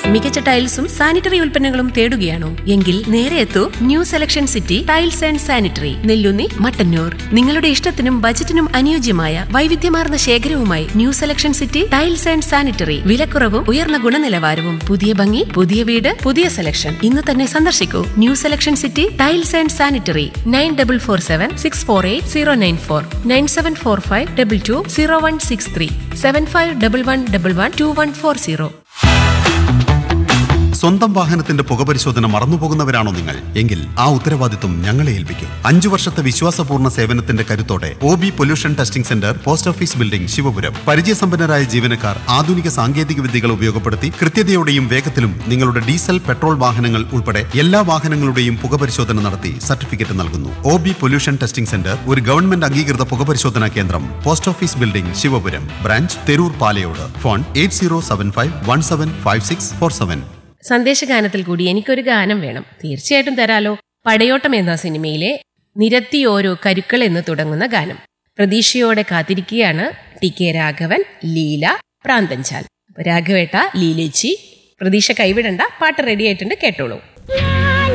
മികച്ച ടൈൽസും സാനിറ്ററി ഉൽപ്പന്നങ്ങളും തേടുകയാണോ? എങ്കിൽ നേരെ എത്തൂ new selection city tiles and sanitary, Nelloonni, Mattannur. നിങ്ങളുടെ ഇഷ്ടത്തിനും ബജറ്റിനും അനുയോജ്യമായ വൈവിധ്യമാർന്ന ശേഖരവുമായി new selection city tiles and sanitary. വിലക്കുറവും ഉയർന്ന ഗുണനിലവാരവും. പുതിയ ഭംഗി, പുതിയ വീട്, പുതിയ സെലക്ഷൻ. ഇന്ന് തന്നെ സന്ദർശിക്കൂ new selection city tiles and sanitary. 9447648094 9745220163 7511112140. സ്വന്തം വാഹനത്തിന്റെ പുകപരിശോധന മറന്നുപോകുന്നവരാണോ നിങ്ങൾ? എങ്കിൽ ആ ഉത്തരവാദിത്വം ഞങ്ങളെ ഏൽപ്പിക്കും. 5 വർഷത്തെ വിശ്വാസപൂർണ്ണ സേവനത്തിന്റെ കരുത്തോടെ OB pollution testing centre, post office building, Sivapuram. പരിചയസമ്പന്നരായ ജീവനക്കാർ ആധുനിക സാങ്കേതിക വിദ്യകൾ ഉപയോഗപ്പെടുത്തി കൃത്യതയോടെയും വേഗത്തിലും നിങ്ങളുടെ ഡീസൽ, പെട്രോൾ വാഹനങ്ങൾ ഉൾപ്പെടെ എല്ലാ വാഹനങ്ങളുടെയും പുകപരിശോധന നടത്തി സർട്ടിഫിക്കറ്റ് നൽകുന്നു. OB പൊല്യൂഷൻ ടെസ്റ്റിംഗ് സെന്റർ ഒരു ഗവൺമെന്റ് അംഗീകൃത പുകപരിശോധനാ കേന്ദ്രം. Post office building, Sivapuram. Branch Theroor Palayode. Phone 8075175647. സന്ദേശഗാനത്തിൽ കൂടി എനിക്കൊരു ഗാനം വേണം. തീർച്ചയായിട്ടും തരാലോ. പടയോട്ടം എന്ന സിനിമയിലെ നിരത്തിയോരോ കരുക്കൾ എന്ന് തുടങ്ങുന്ന ഗാനം. പ്രതീക്ഷയോടെ കാത്തിരിക്കുകയാണ് TK രാഘവൻ, ലീല, പ്രാന്തൻചാൽ. രാഘവേട്ട, ലീലേച്ചി, പ്രതീക്ഷ കൈവിടണ്ട. പാട്ട് റെഡി ആയിട്ടുണ്ട്, കേട്ടോളൂ.